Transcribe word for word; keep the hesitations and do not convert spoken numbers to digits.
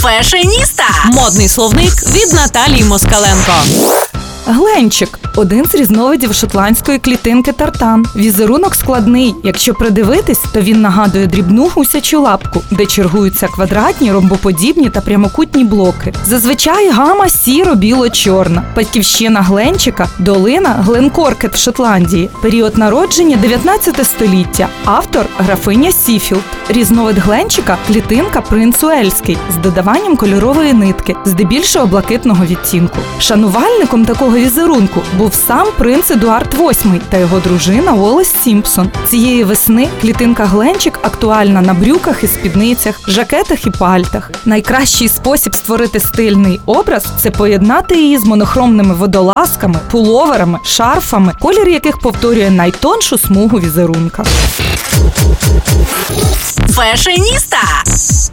Фешеніста. Модний словник від Наталії Москаленко. Гленчик – один з різновидів шотландської клітинки тартан. Візерунок складний. Якщо придивитись, то він нагадує дрібну гусячу лапку, де чергуються квадратні, ромбоподібні та прямокутні блоки. Зазвичай гама сіро-біло-чорна. Батьківщина Гленчика – долина Гленкоркет в Шотландії. Період народження – дев'ятнадцяте століття. Автор – графиня Сіфілд. Різновид Гленчика – клітинка принц Уельський з додаванням кольорової нитки, здебільшого блакитного відтінку. Шанувальником такого візерунку був сам принц Едуард восьмий та його дружина Уоллес Сімпсон. Цієї весни клітинка Гленчик актуальна на брюках і спідницях, жакетах і пальтах. Найкращий спосіб створити стильний образ – це поєднати її з монохромними водолазками, пуловерами, шарфами, колір яких повторює найтоншу смугу візерунка. Фешеніста.